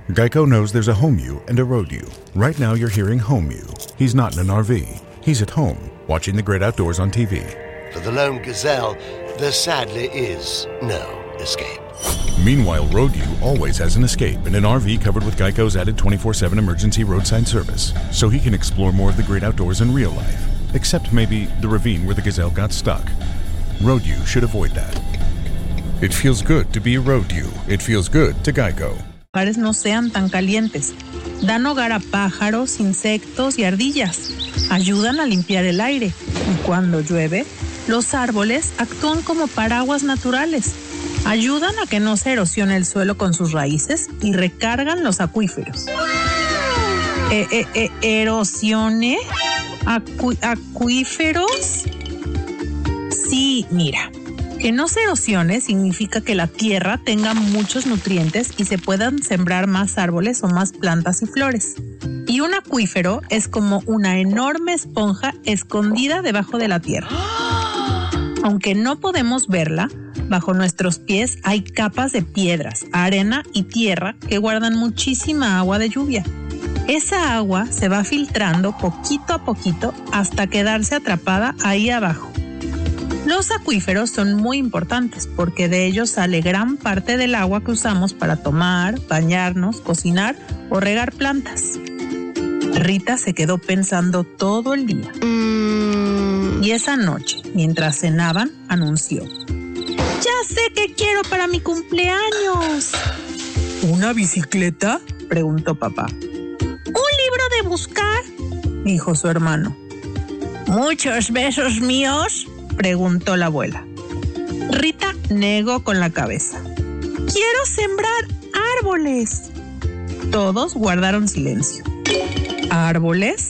Geico knows there's a home you and a road you. Right now you're hearing home you. He's not in an RV. He's at home, watching the great outdoors on TV. For the lone gazelle, there sadly is no escape. Meanwhile, road you always has an escape in an RV covered with Geico's added 24/7 emergency roadside service, so he can explore more of the great outdoors in real life. Except maybe the ravine where the gazelle got stuck. Road you should avoid that. It feels good to be a road you. It feels good to Geico. No sean tan calientes. Dan hogar a pájaros, insectos y ardillas. Ayudan a limpiar el aire. Y cuando llueve, los árboles actúan como paraguas naturales. Ayudan a que no se erosione el suelo con sus raíces y recargan los acuíferos. ¿Erosione? ¿Acuíferos? Sí, mira. Que no se erosione significa que la tierra tenga muchos nutrientes y se puedan sembrar más árboles o más plantas y flores. Y un acuífero es como una enorme esponja escondida debajo de la tierra. Aunque no podemos verla, bajo nuestros pies hay capas de piedras, arena y tierra que guardan muchísima agua de lluvia. Esa agua se va filtrando poquito a poquito hasta quedarse atrapada ahí abajo. Los acuíferos son muy importantes porque de ellos sale gran parte del agua que usamos para tomar, bañarnos, cocinar o regar plantas. Rita se quedó pensando todo el día. Y esa noche, mientras cenaban, anunció: ¡Ya sé qué quiero para mi cumpleaños! ¿Una bicicleta?, preguntó papá. ¿Un libro de buscar?, dijo su hermano. ¿Muchos besos míos?, preguntó la abuela. Rita negó con la cabeza. ¡Quiero sembrar árboles! Todos guardaron silencio. ¿Árboles?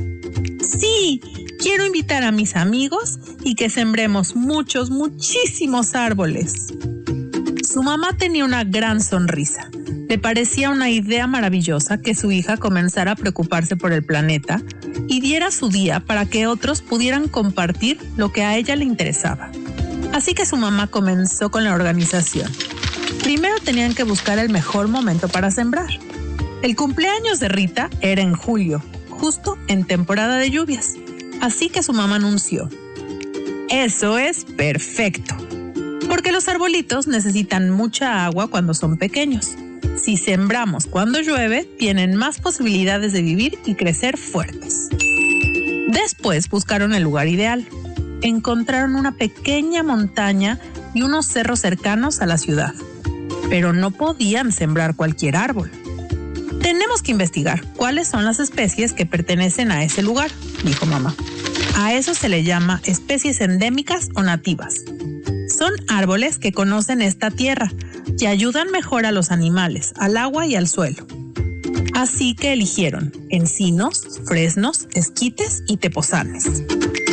Sí, quiero invitar a mis amigos y que sembremos muchísimos árboles. Su mamá tenía una gran sonrisa. Le parecía una idea maravillosa que su hija comenzara a preocuparse por el planeta y diera su día para que otros pudieran compartir lo que a ella le interesaba. Así que su mamá comenzó con la organización. Primero tenían que buscar el mejor momento para sembrar. El cumpleaños de Rita era en julio, justo en temporada de lluvias. Así que su mamá anunció: ¡eso es perfecto! Porque los arbolitos necesitan mucha agua cuando son pequeños. Si sembramos cuando llueve, tienen más posibilidades de vivir y crecer fuertes. Después buscaron el lugar ideal. Encontraron una pequeña montaña y unos cerros cercanos a la ciudad. Pero no podían sembrar cualquier árbol. Tenemos que investigar cuáles son las especies que pertenecen a ese lugar, dijo mamá. A eso se le llama especies endémicas o nativas. Son árboles que conocen esta tierra y ayudan mejor a los animales, al agua y al suelo. Así que eligieron encinos, fresnos, esquites y tepozanes.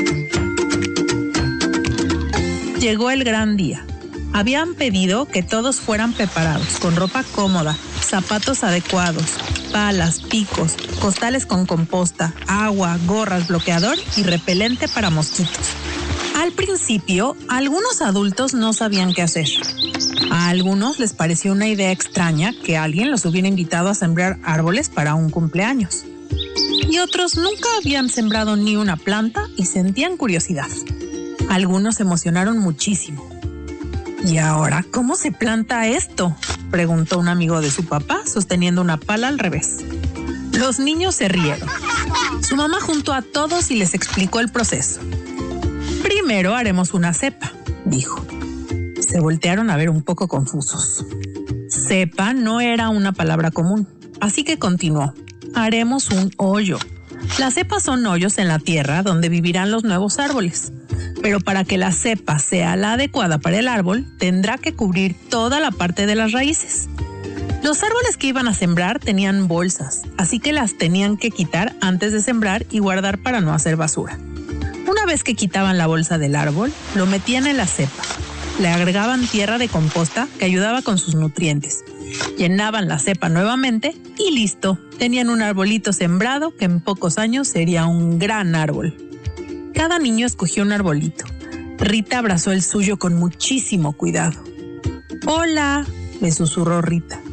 Llegó el gran día. Habían pedido que todos fueran preparados con ropa cómoda, zapatos adecuados, palas, picos, costales con composta, agua, gorras, bloqueador y repelente para mosquitos. Al principio, algunos adultos no sabían qué hacer. A algunos les pareció una idea extraña que alguien los hubiera invitado a sembrar árboles para un cumpleaños. Y otros nunca habían sembrado ni una planta y sentían curiosidad. Algunos se emocionaron muchísimo. ¿Y ahora cómo se planta esto?, preguntó un amigo de su papá sosteniendo una pala al revés. Los niños se rieron. Su mamá juntó a todos y les explicó el proceso. Primero haremos una cepa, dijo. Se voltearon a ver un poco confusos. Cepa no era una palabra común, así que continuó. Haremos un hoyo. Las cepas son hoyos en la tierra donde vivirán los nuevos árboles. Pero para que la cepa sea la adecuada para el árbol, tendrá que cubrir toda la parte de las raíces. Los árboles que iban a sembrar tenían bolsas, así que las tenían que quitar antes de sembrar y guardar para no hacer basura. Una vez que quitaban la bolsa del árbol, lo metían en la cepa. Le agregaban tierra de composta que ayudaba con sus nutrientes. Llenaban la cepa nuevamente y listo. Tenían un arbolito sembrado que en pocos años sería un gran árbol. Cada niño escogió un arbolito. Rita abrazó el suyo con muchísimo cuidado. «Hola», le susurró Rita.